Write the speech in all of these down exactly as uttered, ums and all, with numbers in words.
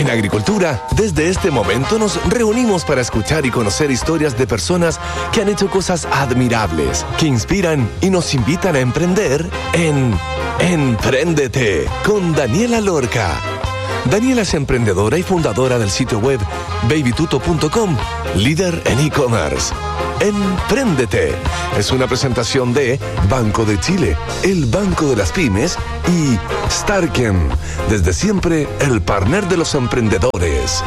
En Agricultura, desde este momento nos reunimos para escuchar y conocer historias de personas que han hecho cosas admirables, que inspiran y nos invitan a emprender en Empréndete con Daniela Lorca. Daniela es emprendedora y fundadora del sitio web baby tuto punto com, líder en e-commerce. Empréndete es una presentación de Banco de Chile, el Banco de las Pymes, y Starken, desde siempre el partner de los emprendedores.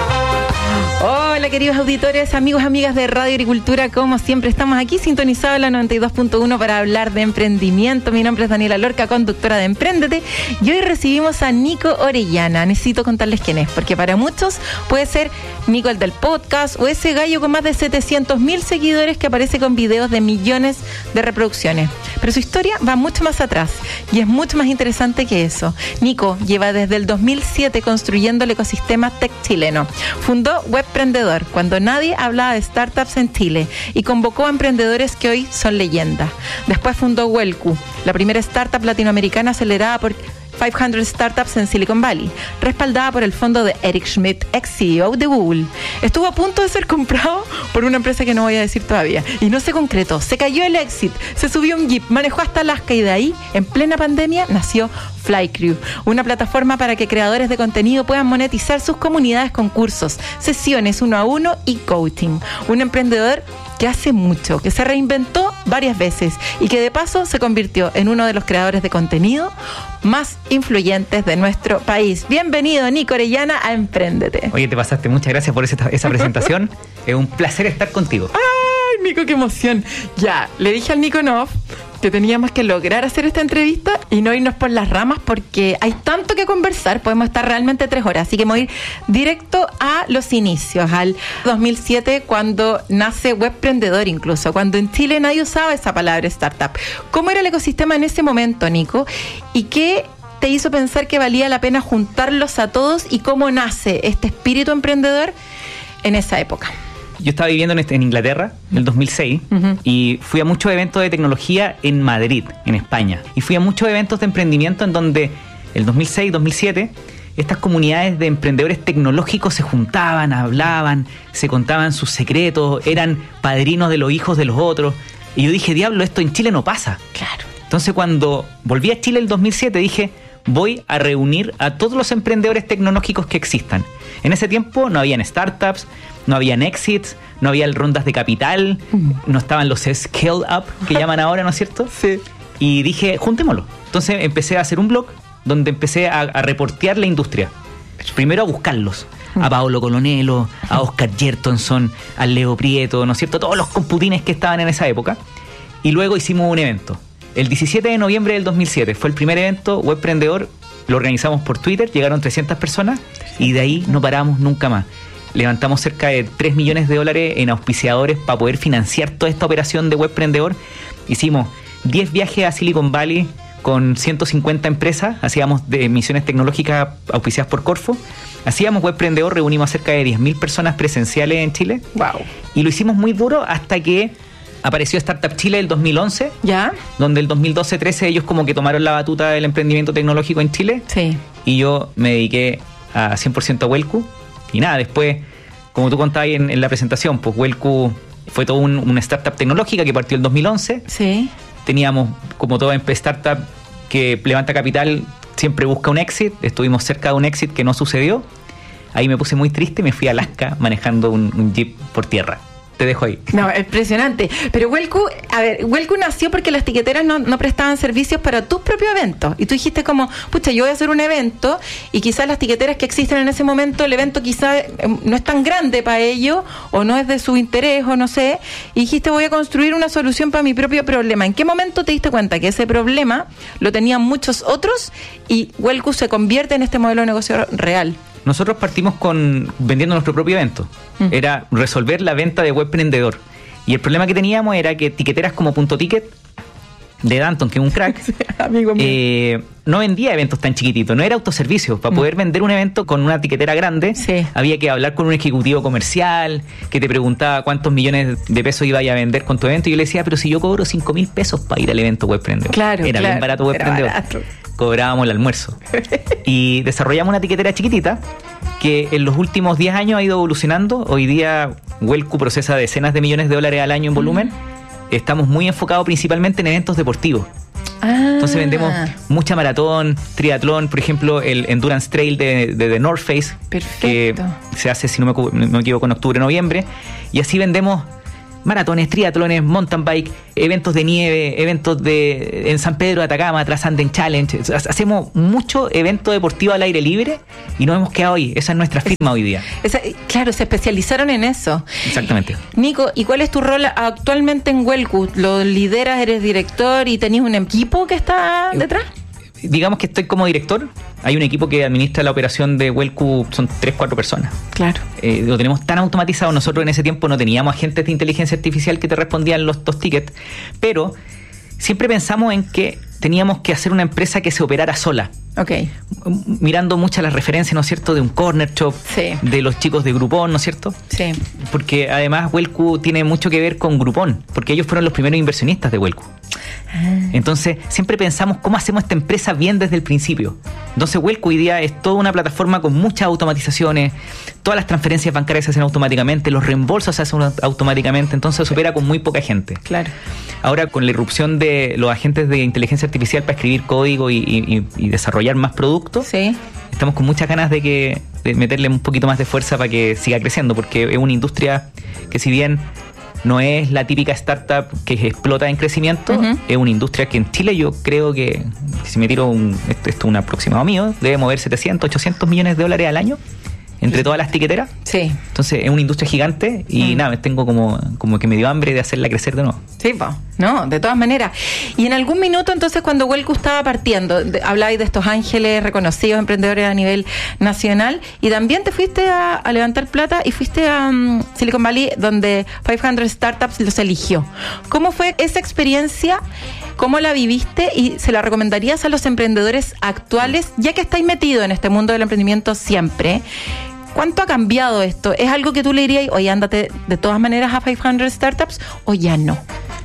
Hola queridos auditores, amigos, amigas de Radio Agricultura, como siempre estamos aquí sintonizados en la noventa y dos punto uno para hablar de emprendimiento. Mi nombre es Daniela Lorca, conductora de Empréndete, y hoy recibimos a Nico Orellana. Necesito contarles quién es, porque para muchos puede ser Nico el del podcast o ese gallo con más de setecientos mil seguidores que aparece con videos de millones de reproducciones. Pero su historia va mucho más atrás y es mucho más interesante que eso. Nico lleva desde el dos mil siete construyendo el ecosistema tech chileno. Fundó Webprendedor cuando nadie hablaba de startups en Chile y convocó a emprendedores que hoy son leyendas. Después fundó Wellku, la primera startup latinoamericana acelerada por quinientas Startups en Silicon Valley, respaldada por el fondo de Eric Schmidt, ex C E O de Google. Estuvo a punto de ser comprado por una empresa que no voy a decir todavía, y no se concretó. Se cayó el exit, se subió un jeep, manejó hasta Alaska, y de ahí, en plena pandemia, nació Flycrew, una plataforma para que creadores de contenido puedan monetizar sus comunidades con cursos, sesiones uno a uno y coaching. Un emprendedor que hace mucho, que se reinventó varias veces y que de paso se convirtió en uno de los creadores de contenido más influyentes de nuestro país. Bienvenido, Nico Orellana, a Empréndete. Oye, te pasaste, muchas gracias por esa, esa presentación. Es un placer estar contigo. ¡Ay, Nico, qué emoción! Ya, le dije al Nico Noff que teníamos que lograr hacer esta entrevista y no irnos por las ramas porque hay tanto que conversar, podemos estar realmente tres horas, así que vamos a ir directo a los inicios, al dos mil siete, cuando nace Webprendedor, incluso, cuando en Chile nadie usaba esa palabra startup. ¿Cómo era el ecosistema en ese momento, Nico? ¿Y qué te hizo pensar que valía la pena juntarlos a todos y cómo nace este espíritu emprendedor en esa época? Yo estaba viviendo en, en Inglaterra en el dos mil seis uh-huh. y fui a muchos eventos de tecnología en Madrid, en España. Y fui a muchos eventos de emprendimiento en donde el dos mil seis, dos mil siete, estas comunidades de emprendedores tecnológicos se juntaban, hablaban, se contaban sus secretos, eran padrinos de los hijos de los otros. Y yo dije, diablo, esto en Chile no pasa. Claro. Entonces cuando volví a Chile el dos mil siete dije, voy a reunir a todos los emprendedores tecnológicos que existan. En ese tiempo no habían startups, no habían exits, no había rondas de capital, mm. no estaban los scale up que llaman ahora, ¿no es cierto? Sí. Y dije, juntémoslo. Entonces empecé a hacer un blog donde empecé a, a reportear la industria. Primero a buscarlos. Mm. A Paolo Colonello, a Oscar Jertonson, a Leo Prieto, ¿no es cierto? Todos los computines que estaban en esa época. Y luego hicimos un evento. El diecisiete de noviembre del dos mil siete fue el primer evento Webprendedor. Lo organizamos por Twitter, llegaron trescientas personas y de ahí no paramos nunca más. Levantamos cerca de tres millones de dólares en auspiciadores para poder financiar toda esta operación de Webprendedor. Hicimos diez viajes a Silicon Valley con ciento cincuenta empresas, hacíamos de misiones tecnológicas auspiciadas por Corfo. Hacíamos Webprendedor, reunimos a cerca de diez mil personas presenciales en Chile. Wow. Y lo hicimos muy duro hasta que apareció Startup Chile el dos mil once, ¿ya? Donde el dos mil doce trece ellos como que tomaron la batuta del emprendimiento tecnológico en Chile. Sí. Y yo me dediqué a cien por ciento a Wellku. Y nada, después, como tú contabas en, en la presentación, pues Wellku fue todo un, una startup tecnológica que partió el dos mil once. Sí. Teníamos, como toda startup que levanta capital, siempre busca un exit. Estuvimos cerca de un exit que no sucedió. Ahí me puse muy triste, me fui a Alaska manejando un, un jeep por tierra. Te dejo ahí. No, impresionante. Pero Wellku, a ver, Wellku nació porque las tiqueteras no, no prestaban servicios para tus propios eventos. Y tú dijiste como, pucha, yo voy a hacer un evento y quizás las tiqueteras que existen en ese momento, el evento quizás no es tan grande para ellos o no es de su interés o no sé. Y dijiste, voy a construir una solución para mi propio problema. ¿En qué momento te diste cuenta que ese problema lo tenían muchos otros y Wellku se convierte en este modelo de negocio real? Nosotros partimos con vendiendo nuestro propio evento. Mm. Era resolver la venta de Webprendedor. Y el problema que teníamos era que tiqueteras como Punto Ticket, de Danton, que es un crack, sí, amigo mío. Eh, no vendía eventos tan chiquititos, no era autoservicio. Para mm. poder vender un evento con una tiquetera grande, sí. había que hablar con un ejecutivo comercial que te preguntaba cuántos millones de pesos iba a vender con tu evento. Y yo le decía, pero si yo cobro cinco mil pesos para ir al evento Webprendedor. Claro, era claro, bien barato Webprendedor. Cobrábamos el almuerzo. Y desarrollamos una tiquetera chiquitita que en los últimos diez años ha ido evolucionando. Hoy día Huelcu procesa decenas de millones de dólares al año en volumen. Mm. Estamos muy enfocados principalmente en eventos deportivos. Ah. Entonces vendemos mucha maratón, triatlón, por ejemplo, el Endurance Trail de, de The North Face. Perfecto. Que se hace, si no me, no me equivoco, en octubre, noviembre. Y así vendemos maratones, triatlones, mountain bike, eventos de nieve, eventos de en San Pedro de Atacama, Transanden Challenge. Hacemos mucho evento deportivo al aire libre y nos hemos quedado ahí. Esa es nuestra firma hoy día. Esa, claro, se especializaron en eso. Exactamente. Nico, ¿y cuál es tu rol actualmente en Huelcu? ¿Lo lideras, eres director y tenés un equipo que está detrás? Digamos que estoy como director. Hay un equipo que administra la operación de Huelcu, son tres, cuatro personas. Claro. Eh, lo tenemos tan automatizado. Nosotros en ese tiempo no teníamos agentes de inteligencia artificial que te respondían los, los tickets, pero siempre pensamos en que teníamos que hacer una empresa que se operara sola. Ok. Mirando muchas las referencias, ¿no es cierto?, de un corner shop, sí. de los chicos de Groupon, ¿no es cierto? Sí. Porque además Huelcu tiene mucho que ver con Groupon, porque ellos fueron los primeros inversionistas de Huelcu. Ah. Entonces, siempre pensamos cómo hacemos esta empresa bien desde el principio. Entonces, Huelcu hoy día es toda una plataforma con muchas automatizaciones, todas las transferencias bancarias se hacen automáticamente, los reembolsos se hacen automáticamente, entonces se opera con muy poca gente. Claro. Ahora, con la irrupción de los agentes de inteligencia artificial para escribir código y, y, y desarrollar más productos, sí. estamos con muchas ganas de que de meterle un poquito más de fuerza para que siga creciendo, porque es una industria que, si bien no es la típica startup que explota en crecimiento, uh-huh. es una industria que en Chile yo creo que, si me tiro un, esto, esto es un aproximado mío, debe mover setecientos, ochocientos millones de dólares al año entre todas las tiqueteras. Sí. Entonces es una industria gigante y mm. nada, tengo como, como que me dio hambre de hacerla crecer de nuevo. Sí, pues, no, de todas maneras. Y en algún minuto entonces, cuando Huelcu estaba partiendo, de, hablabais de estos ángeles reconocidos, emprendedores a nivel nacional, y también te fuiste a, a levantar plata y fuiste a um, Silicon Valley, donde quinientas Startups los eligió. ¿Cómo fue esa experiencia? ¿Cómo la viviste? ¿Y se la recomendarías a los emprendedores actuales, ya que estáis metidos en este mundo del emprendimiento siempre? ¿Cuánto ha cambiado esto? ¿Es algo que tú le dirías, oye, ándate de todas maneras a quinientas Startups, o ya no?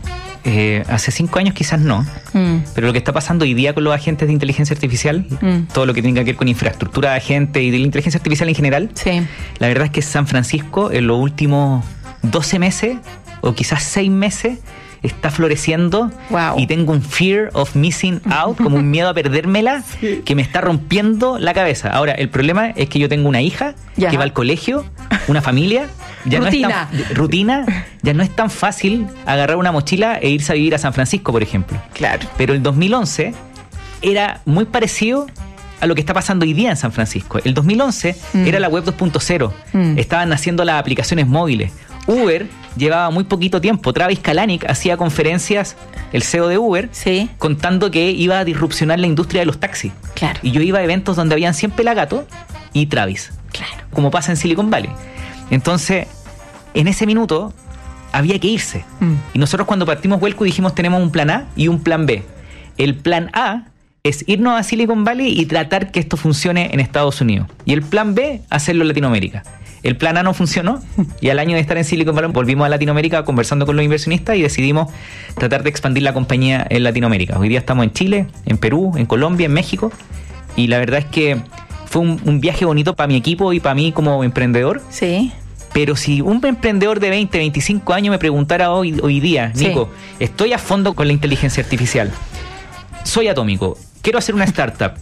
Eh, hace cinco años quizás no, mm. pero lo que está pasando hoy día con los agentes de inteligencia artificial, mm. todo lo que tenga que ver con infraestructura de agentes y de la inteligencia artificial en general, sí. la verdad es que San Francisco en los últimos doce meses, o quizás seis meses, está floreciendo. Wow. Y tengo un fear of missing out, como un miedo a perdérmela, sí. que me está rompiendo la cabeza. Ahora, el problema es que yo tengo una hija ya. que va al colegio, una familia, ya rutina. no es tan, rutina, ya no es tan fácil agarrar una mochila e irse a vivir a San Francisco, por ejemplo. Claro. Pero el dos mil once era muy parecido a lo que está pasando hoy día en San Francisco. El dos mil once mm. era la web dos punto cero, mm. estaban naciendo las aplicaciones móviles. Uber llevaba muy poquito tiempo. Travis Kalanick hacía conferencias, el C E O de Uber, sí. contando que iba a disrupcionar la industria de los taxis. Claro. Y yo iba a eventos donde habían cien pelagatos y Travis. Claro. Como pasa en Silicon Valley. Entonces, en ese minuto había que irse. Mm. Y nosotros, cuando partimos Huelcu, dijimos, tenemos un plan A y un plan B. El plan A es irnos a Silicon Valley y tratar que esto funcione en Estados Unidos. Y el plan B, hacerlo en Latinoamérica. El plan A no funcionó y al año de estar en Silicon Valley volvimos a Latinoamérica conversando con los inversionistas y decidimos tratar de expandir la compañía en Latinoamérica. Hoy día estamos en Chile, en Perú, en Colombia, en México, y la verdad es que fue un, un viaje bonito para mi equipo y para mí como emprendedor. Sí. Pero si un emprendedor de veinte, veinticinco años me preguntara hoy, hoy día, Nico, sí. estoy a fondo con la inteligencia artificial, soy atómico, quiero hacer una startup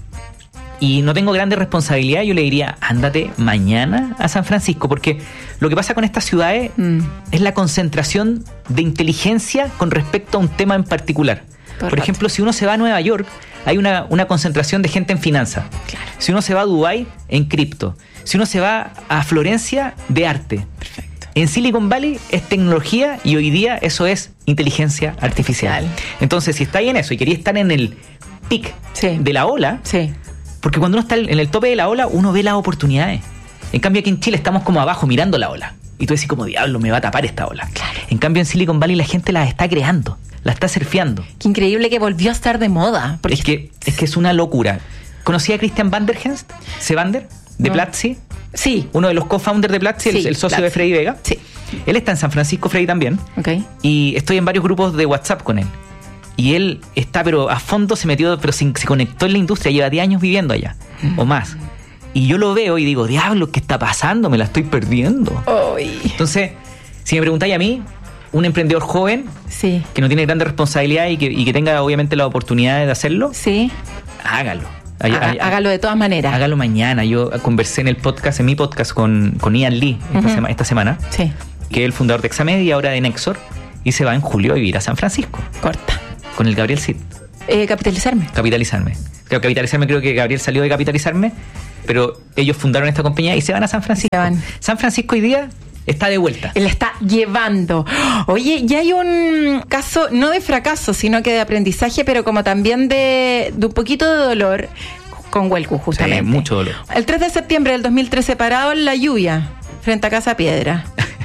y no tengo grandes responsabilidades, yo le diría, ándate mañana a San Francisco, porque lo que pasa con estas ciudades mm. es la concentración de inteligencia con respecto a un tema en particular. Por, Por ejemplo, si uno se va a Nueva York, hay una, una concentración de gente en finanzas. Claro. Si uno se va a Dubái, en cripto. Si uno se va a Florencia, de arte. Perfecto. En Silicon Valley es tecnología y hoy día eso es inteligencia artificial. artificial. Entonces, si estáis en eso y quería estar en el pic sí. de la ola, sí. porque cuando uno está en el tope de la ola, uno ve las oportunidades. En cambio, aquí en Chile estamos como abajo mirando la ola. Y tú decís como, diablo, me va a tapar esta ola. Claro. En cambio, en Silicon Valley la gente la está creando, la está surfeando. Qué increíble que volvió a estar de moda. Porque... Es que es que es una locura. ¿Conocía a Christian Vanderhest? ¿Sevander? ¿De no. Platzi? Sí. Uno de los co-founders de Platzi, sí, el, el socio Platzi. de Freddy Vega. Sí. Él está en San Francisco, Freddy también. Okay. Y estoy en varios grupos de WhatsApp con él. Y él está, pero a fondo se metió, pero se, se conectó en la industria, lleva diez años viviendo allá, mm. o más. Y yo lo veo y digo, diablo, ¿qué está pasando? Me la estoy perdiendo. Uy. Entonces, si me preguntáis a mí, un emprendedor joven, sí, que no tiene grandes responsabilidades y que, y que tenga obviamente la oportunidad de hacerlo, sí, hágalo. Haga, hágalo de todas maneras. Hágalo mañana. Yo conversé en el podcast, en mi podcast con, con Ian Lee esta, uh-huh. sema, esta semana, sí, que es el fundador de Examed y ahora de Nexor, y se va en julio a vivir a San Francisco. Corta. Con el Gabriel Cid. Eh, capitalizarme. Capitalizarme. Creo que capitalizarme, creo que Gabriel salió de capitalizarme, pero ellos fundaron esta compañía y se van a San Francisco. Se van. San Francisco hoy día está de vuelta. Él está llevando. Oye, ya hay un caso, no de fracaso, sino que de aprendizaje, pero como también de, de un poquito de dolor con Huelcu, justamente. Sí, mucho dolor. El tres de septiembre del dos mil trece, parado en la lluvia, frente a Casa Piedra.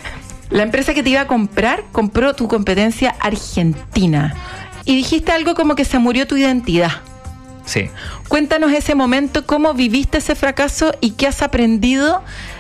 La empresa que te iba a comprar compró tu competencia argentina. Y dijiste algo como que se murió tu identidad. Sí. Cuéntanos ese momento, cómo viviste ese fracaso y qué has aprendido.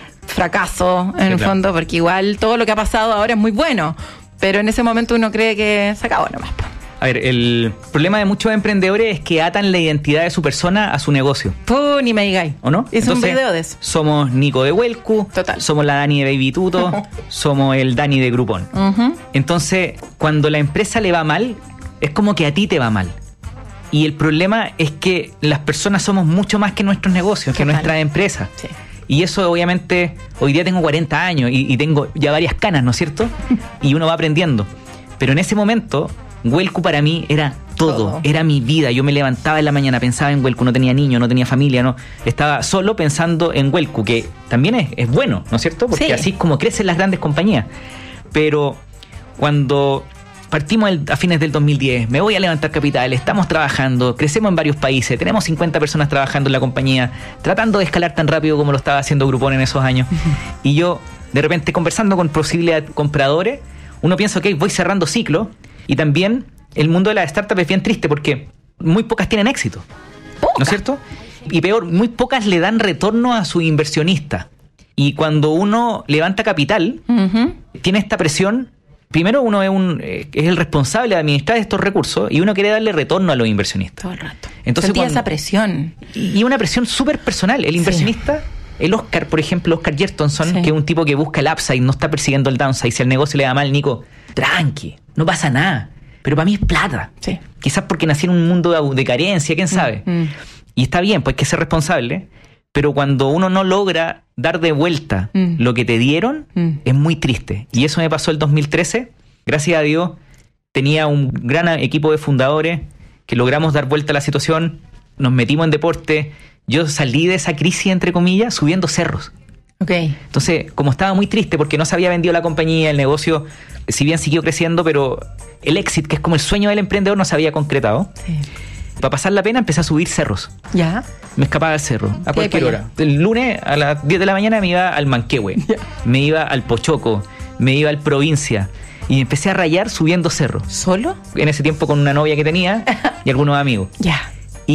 Fracaso, en sí, el claro. fondo, porque igual todo lo que ha pasado ahora es muy bueno, pero en ese momento uno cree que se acabó nomás. A ver, el problema de muchos emprendedores es que atan la identidad de su persona a su negocio. Puh, ni me digáis. ¿O no? Es un video de eso. Somos Nico de Huelcu, total, somos la Dani de Baby Tuto, somos el Dani de Groupon. Uh-huh. Entonces, cuando la empresa le va mal, es como que a ti te va mal. Y el problema es que las personas somos mucho más que nuestros negocios, total, que nuestras empresas. Sí. Y eso obviamente, hoy día tengo cuarenta años y, y tengo ya varias canas, ¿no es cierto? Y uno va aprendiendo. Pero en ese momento, Huelcu para mí era todo, todo, era mi vida. Yo me levantaba en la mañana, pensaba en Huelcu, no tenía niño, no tenía familia, no, estaba solo pensando en Huelcu, que también es, es bueno, ¿no es cierto? Porque sí, así es como crecen las grandes compañías. Pero cuando partimos el, a fines del dos mil diez, me voy a levantar capital, estamos trabajando, crecemos en varios países, tenemos cincuenta personas trabajando en la compañía, tratando de escalar tan rápido como lo estaba haciendo Groupon en esos años. Uh-huh. Y yo, de repente, conversando con posibles compradores, uno piensa, ok, voy cerrando ciclo. Y también el mundo de las startups es bien triste porque muy pocas tienen éxito. ¿Poca? ¿No es cierto? Y peor, muy pocas le dan retorno a su inversionista. Y cuando uno levanta capital, uh-huh, tiene esta presión. Primero, uno es, un, eh, es el responsable de administrar estos recursos y uno quiere darle retorno a los inversionistas. Todo el rato. Entonces, sentía cuando, esa presión. Y, y una presión súper personal. El inversionista, sí, el Oscar, por ejemplo, Oscar Jertonson, sí, que es un tipo que busca el upside, no está persiguiendo el downside. Si al negocio le da mal, Nico, tranqui, no pasa nada. Pero para mí es plata. Sí. Quizás porque nací en un mundo de, de carencia, quién sabe. Mm, mm. Y está bien, pues hay que ser responsable. Pero cuando uno no logra dar de vuelta mm. lo que te dieron, mm. es muy triste. Y eso me pasó el dos mil trece. Gracias a Dios, tenía un gran equipo de fundadores que logramos dar vuelta a la situación. Nos metimos en deporte. Yo salí de esa crisis, entre comillas, subiendo cerros. Okay. Entonces, como estaba muy triste porque no se había vendido la compañía, el negocio, si bien siguió creciendo, pero el exit, que es como el sueño del emprendedor, no se había concretado. Sí. Para pasar la pena, empecé a subir cerros. Ya. Me escapaba del cerro, a cualquier hora. El lunes a las diez de la mañana me iba al Manquehue, yeah, me iba al Pochoco, me iba al Provincia. Y empecé a rayar subiendo cerros. ¿Solo? En ese tiempo con una novia que tenía y algunos amigos. Ya.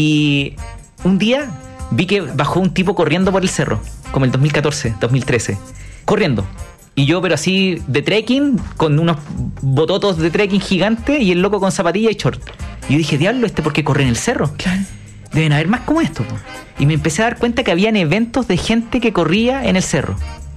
Y un día vi que bajó un tipo corriendo por el cerro, como el dos mil catorce, dos mil trece. Corriendo. Y yo, pero así, de trekking, con unos bototos de trekking gigantes y el loco con zapatilla y short. Y yo dije, diablo, ¿este por qué corre en el cerro? Claro. Deben haber más como esto. Po. Y me empecé a dar cuenta que habían eventos de gente que corría en el cerro.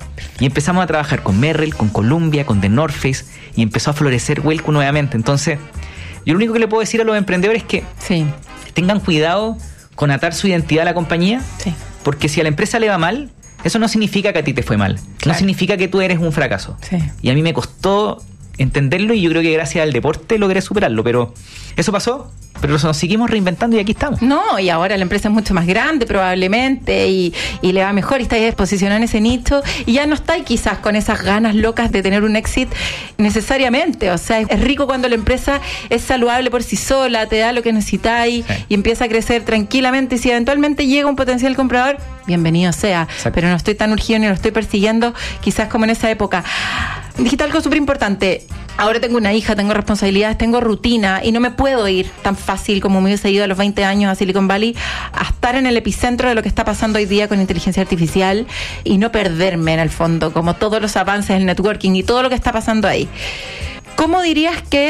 Y empezamos a trabajar con Merrell, con Columbia, con The North Face, y empezó a florecer Huelcu nuevamente. Entonces, yo lo único que le puedo decir a los emprendedores es que sí, tengan cuidado con atar su identidad a la compañía, sí, porque si a la empresa le va mal, eso no significa que a ti te fue mal. Claro. No significa que tú eres un fracaso. Sí. Y a mí me costó entenderlo y yo creo que gracias al deporte logré superarlo, pero eso pasó, pero nos seguimos reinventando y aquí estamos. No, y ahora la empresa es mucho más grande probablemente y, y le va mejor y está ahí posicionada en ese nicho y ya no está ahí quizás con esas ganas locas de tener un exit necesariamente. O sea, es rico cuando la empresa es saludable por sí sola, te da lo que necesitáis, sí, y empieza a crecer tranquilamente y si eventualmente llega un potencial comprador, bienvenido sea. Exacto. Pero no estoy tan urgido ni lo estoy persiguiendo quizás como en esa época. Dijiste algo súper importante. Ahora tengo una hija, tengo responsabilidades, tengo rutina y no me puedo ir tan fácil como me hubiese ido a los veinte años a Silicon Valley a estar en el epicentro de lo que está pasando hoy día con inteligencia artificial y no perderme en el fondo, como todos los avances del networking y todo lo que está pasando ahí. ¿Cómo dirías que es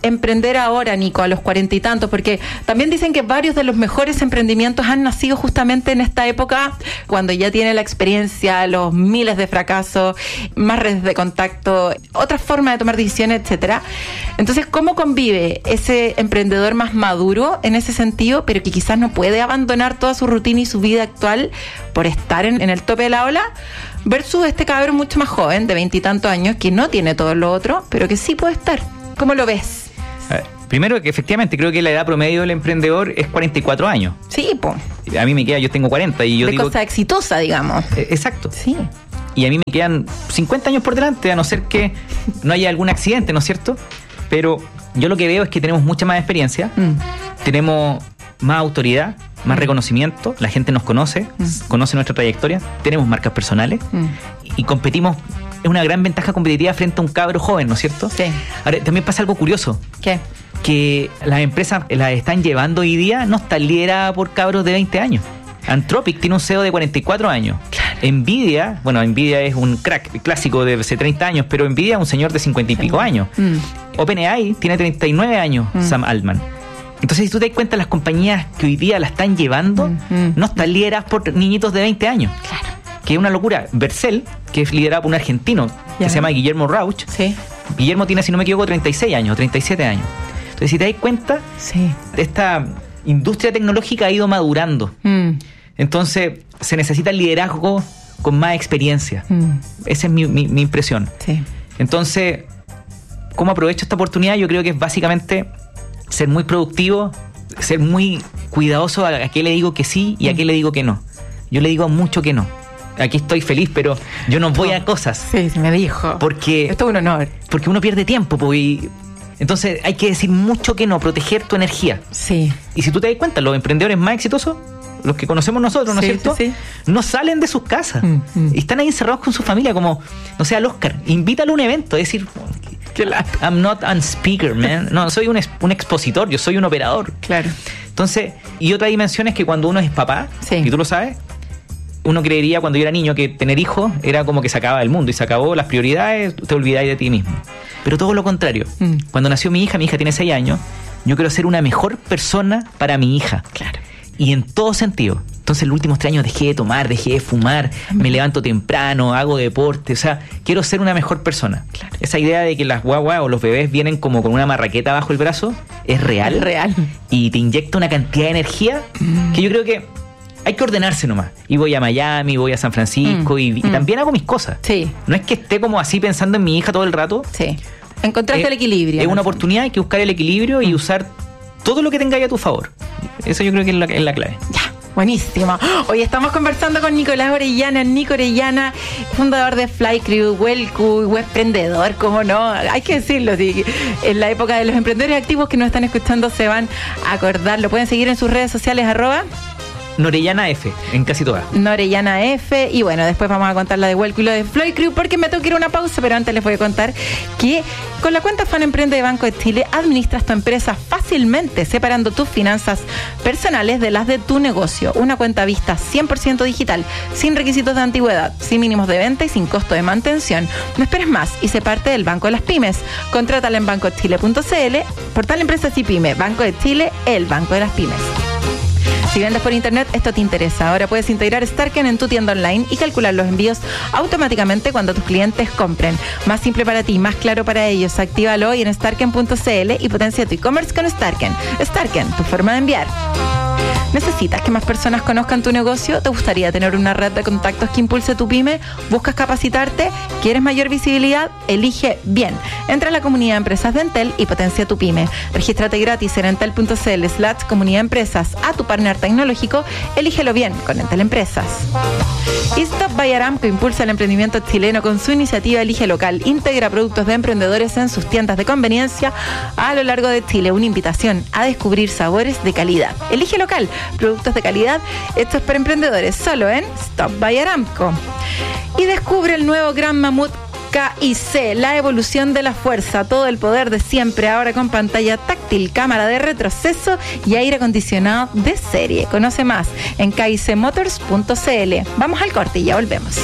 emprender ahora, Nico, a los cuarenta y tantos? Porque también dicen que varios de los mejores emprendimientos han nacido justamente en esta época, cuando ya tiene la experiencia, los miles de fracasos, más redes de contacto, otras formas de tomar decisiones, etcétera. Entonces, ¿cómo convive ese emprendedor más maduro en ese sentido, pero que quizás no puede abandonar toda su rutina y su vida actual por estar en, en el tope de la ola, versus este cabrón mucho más joven, de veintitantos años, que no tiene todo lo otro, pero que sí puede estar? ¿Cómo lo ves? A ver, primero, que efectivamente creo que la edad promedio del emprendedor es cuarenta y cuatro años. Sí, po. A mí me queda, yo tengo cuarenta y yo de digo... cosa exitosa, digamos. Eh, exacto. Sí. Y a mí me quedan cincuenta años por delante, a no ser que no haya algún accidente, ¿no es cierto? Pero yo lo que veo es que tenemos mucha más experiencia, mm. tenemos más autoridad, más mm. reconocimiento, la gente nos conoce, mm. conoce nuestra trayectoria, tenemos marcas personales mm. y competimos. Es una gran ventaja competitiva frente a un cabro joven, ¿no es cierto? Sí. Ahora, también pasa algo curioso. ¿Qué? Que las empresas las están llevando hoy día, no están lideradas por cabros de veinte años. Anthropic tiene un C E O de cuarenta y cuatro años. Claro. Nvidia, bueno, Nvidia es un crack clásico de hace treinta años, pero Nvidia es un señor de cincuenta y pico años. Mm. OpenAI tiene treinta y nueve años, mm. Sam Altman. Entonces, si tú te das cuenta, las compañías que hoy día la están llevando mm. no están lideradas por niñitos de veinte años. Claro. Que es una locura. Vercel, que es liderado por un argentino, que yeah. se llama Guillermo Rauch. Sí. Guillermo tiene, si no me equivoco, treinta y seis años, treinta y siete años. Entonces, si te das cuenta, sí. esta industria tecnológica ha ido madurando. Mm. Entonces, se necesita liderazgo con más experiencia. Mm. Esa es mi, mi, mi impresión. Sí. Entonces, ¿cómo aprovecho esta oportunidad? Yo creo que es básicamente ser muy productivo, ser muy cuidadoso a, a qué le digo que sí y mm. a qué le digo que no. Yo le digo mucho que no. Aquí estoy feliz, pero yo no voy a cosas. Sí, me dijo. Porque, esto es un honor. Porque uno pierde tiempo, pues, y entonces hay que decir mucho que no, proteger tu energía. Sí. Y si tú te das cuenta, los emprendedores más exitosos, los que conocemos nosotros, ¿no es sí, cierto? Sí, sí. No salen de sus casas. Mm, mm. Están ahí encerrados con su familia, como, no sé, al Oscar. Invítalo a un evento, es decir, I'm not a speaker, man. No, soy un, un expositor, yo soy un operador. Claro. Entonces, y otra dimensión es que cuando uno es papá, sí. y tú lo sabes, uno creería cuando yo era niño que tener hijos era como que se acaba el mundo y se acabó las prioridades, te olvidáis de ti mismo. Pero todo lo contrario. Mm. Cuando nació mi hija, mi hija tiene seis años, yo quiero ser una mejor persona para mi hija. Claro. Y en todo sentido. Entonces, los últimos tres años dejé de tomar, dejé de fumar, me levanto temprano, hago deporte. O sea, quiero ser una mejor persona. Claro. Esa idea de que las guaguas o los bebés vienen como con una marraqueta bajo el brazo es real. Es real. Y te inyecta una cantidad de energía mm. que yo creo que hay que ordenarse nomás. Y voy a Miami, voy a San Francisco mm. y, y mm. también hago mis cosas. Sí. No es que esté como así pensando en mi hija todo el rato. Sí. Encontraste eh, el equilibrio. Es una oportunidad, hay que buscar el equilibrio mm. y usar todo lo que tengáis a tu favor. Eso yo creo que es la, es la clave. Ya. Buenísimo. Hoy estamos conversando con Nicolás Orellana, Nico Orellana, fundador de Flycrew, Wellcu, webprendedor, cómo no, hay que decirlo, sí. En la época de los emprendedores activos que nos están escuchando se van a acordar. Lo pueden seguir en sus redes sociales, arroba Norellana F, en casi todas. Norellana F, y bueno, después vamos a contar la de Wellcu y lo de Flycrew, porque me tengo que ir a una pausa, pero antes les voy a contar que con la cuenta Fan Emprende de Banco de Chile administras tu empresa fácilmente, separando tus finanzas personales de las de tu negocio. Una cuenta vista cien por ciento digital, sin requisitos de antigüedad, sin mínimos de venta y sin costo de mantención. No esperes más y sé parte del Banco de las Pymes. Contrátala en banco chile punto c l, portal Empresas y Pyme, Banco de Chile, el Banco de las Pymes. Si vendes por internet, esto te interesa. Ahora puedes integrar Starken en tu tienda online y calcular los envíos automáticamente cuando tus clientes compren. Más simple para ti, más claro para ellos. Actívalo hoy en starken punto c l y potencia tu e-commerce con Starken. Starken, tu forma de enviar. ¿Necesitas que más personas conozcan tu negocio? ¿Te gustaría tener una red de contactos que impulse tu pyme? ¿Buscas capacitarte? ¿Quieres mayor visibilidad? Elige bien. Entra a la comunidad de empresas de Entel y potencia tu pyme. Regístrate gratis en entel punto c l slash comunidad empresas. A tu partner tecnológico, elígelo bien con Entel Empresas. Y Stop by Aramco impulsa el emprendimiento chileno con su iniciativa Elige Local. Integra productos de emprendedores en sus tiendas de conveniencia a lo largo de Chile. Una invitación a descubrir sabores de calidad. Elige Local. Productos de calidad, esto es para emprendedores, solo en Stop by Aramco. Y descubre el nuevo Gran Mamut K I C, la evolución de la fuerza, todo el poder de siempre, ahora con pantalla táctil, cámara de retroceso y aire acondicionado de serie. Conoce más en k i c motors punto c l. Vamos al corte y ya volvemos.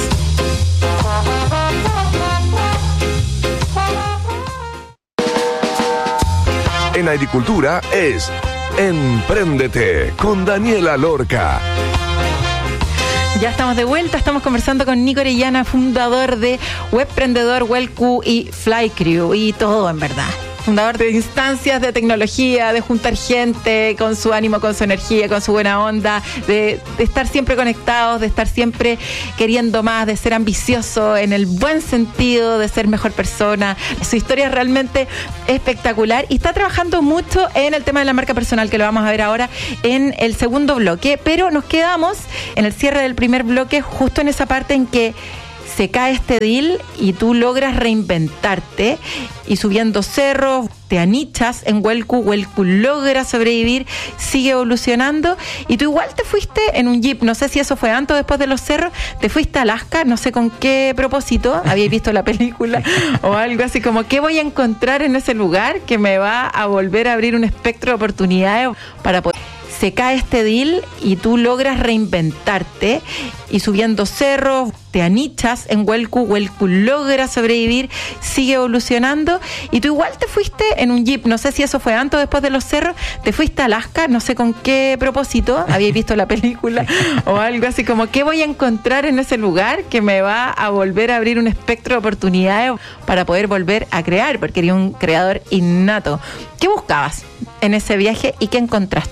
la agricultura es Empréndete con Daniela Lorca. Ya estamos de vuelta, estamos conversando con Nico Orellana, fundador de Webprendedor, Wellq y Flycrew y todo en verdad. Fundador de instancias de tecnología, de juntar gente con su ánimo, con su energía, con su buena onda, de, de estar siempre conectados, de estar siempre queriendo más, de ser ambicioso en el buen sentido, de ser mejor persona. Su historia es realmente espectacular y está trabajando mucho en el tema de la marca personal, que lo vamos a ver ahora en el segundo bloque, pero nos quedamos en el cierre del primer bloque justo en esa parte en que se cae este deal y tú logras reinventarte y subiendo cerros, te anichas en Wellq, Wellq logra sobrevivir, sigue evolucionando y tú igual te fuiste en un jeep, no sé si eso fue antes o después de los cerros, te fuiste a Alaska, no sé con qué propósito, habíais visto la película o algo así como, ¿qué voy a encontrar en ese lugar que me va a volver a abrir un espectro de oportunidades para poder... Se cae este deal y tú logras reinventarte y subiendo cerros, te anichas en Wellq, Wellq logra sobrevivir, sigue evolucionando y tú igual te fuiste en un jeep, no sé si eso fue antes o después de los cerros, te fuiste a Alaska, no sé con qué propósito, habíais visto la película o algo así como, ¿qué voy a encontrar en ese lugar que me va a volver a abrir un espectro de oportunidades para poder volver a crear? Porque eres un creador innato. ¿Qué buscabas en ese viaje y qué encontraste?